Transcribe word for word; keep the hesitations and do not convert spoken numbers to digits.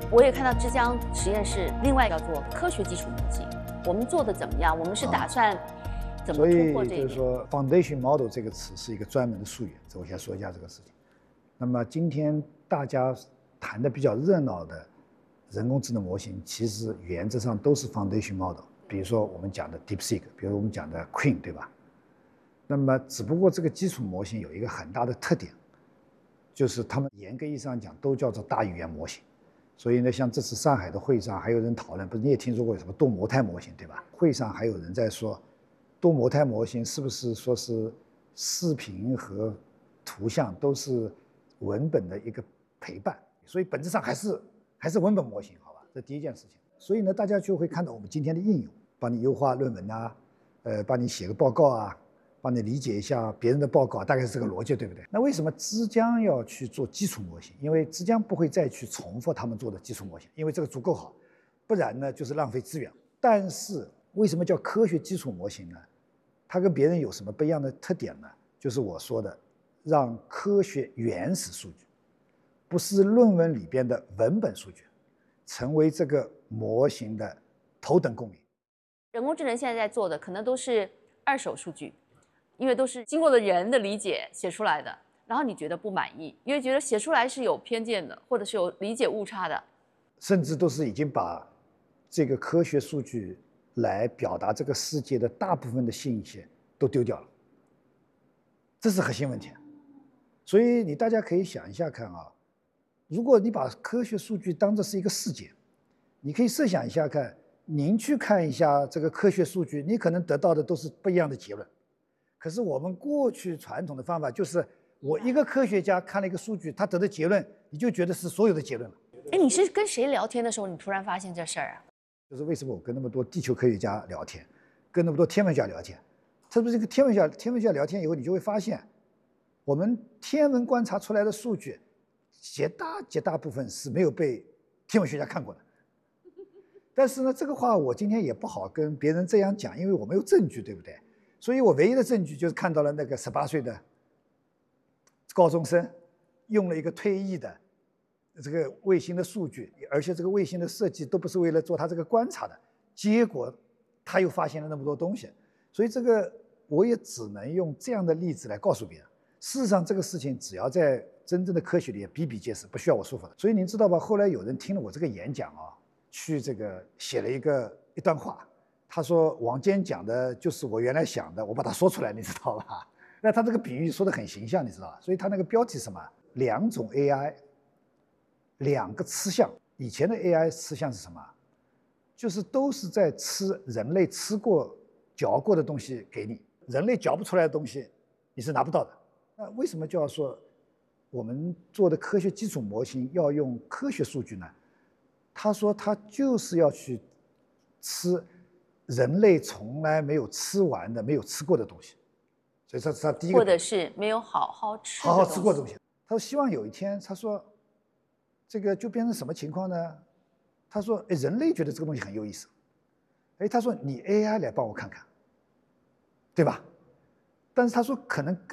我也看到之江实验室另外叫做科学基础模型，我们做的怎么样？我们是打算怎么突破这一点？ 所以就是说 ，foundation model 这个词是一个专门的术语，这我先说一下这个事情。那么今天大家谈的比较热闹的人工智能模型，其实原则上都是 foundation model。比如说我们讲的 DeepSeek， 比如我们讲的 Queen， 对吧？那么只不过这个基础模型有一个很大的特点，就是他们严格意义上讲都叫做大语言模型。所以呢，像这次上海的会上还有人讨论，不是你也听说过有什么多模态模型，对吧？会上还有人在说，多模态模型是不是说是视频和图像都是文本的一个陪伴？所以本质上还是还是文本模型，好吧？这第一件事情。所以呢，大家就会看到我们今天的应用，帮你优化论文啊，呃，帮你写个报告啊，帮你理解一下别人的报告，大概是这个逻辑，对不对？那为什么之江要去做基础模型？因为之江不会再去重复他们做的基础模型，因为这个足够好，不然呢就是浪费资源。但是为什么叫科学基础模型呢？它跟别人有什么不一样的特点呢？就是我说的，让科学原始数据，不是论文里边的文本数据，成为这个模型的头等公民。 人工智能现在在做的可能都是二手数据，因为都是经过了人的理解写出来的，然后你觉得不满意，因为觉得写出来是有偏见的，或者是有理解误差的， 甚至都是已经把这个科学数据来表达这个世界的大部分的信息都丢掉了，这是核心问题。所以你大家可以想一下看啊，如果你把科学数据当作是一个世界，你可以设想一下看，您去看一下这个科学数据，你可能得到的都是不一样的结论。可是我们过去传统的方法就是，我一个科学家看了一个数据，他得的结论，你就觉得是所有的结论了。 哎，你是跟谁聊天的时候，你突然发现这事儿啊？ 就是为什么我跟那么多地球科学家聊天，跟那么多天文学家聊天，特别是这个天文学天文学家聊天以后，你就会发现，我们天文观察出来的数据，绝大绝大部分是没有被天文学家看过的。但是呢，这个话我今天也不好跟别人这样讲，因为我没有证据，对不对？所以我唯一的证据就是看到了那个十八岁的高中生用了一个退役的这个卫星的数据，而且这个卫星的设计都不是为了做他这个观察的，结果他又发现了那么多东西，所以这个我也只能用这样的例子来告诉别人。事实上，这个事情只要在真正的科学里比比皆是，不需要我说法的。所以您知道吧？后来有人听了我这个演讲啊，去这个写了一个一段话。他说王坚讲的就是我原来想的，我把它说出来，你知道吧？那他这个比喻说的很形象，你知道吧？所以他那个标题是什么？两种 A I， 两个吃相。以前的 A I 吃相是什么？就是都是在吃人类吃过、嚼过的东西给你，人类嚼不出来的东西，你是拿不到的。那为什么就要说我们做的科学基础模型要用科学数据呢？他说他就是要去吃人类从来没有吃完的、没有吃过的东西，所以这是他第一个。 或者是没有好好吃、 好好吃过的东西。他说希望有一天，他说这个就变成什么情况呢？他说，哎，人类觉得这个东西很有意思，哎，他说你 A I 来帮我看看，对吧？但是他说可能更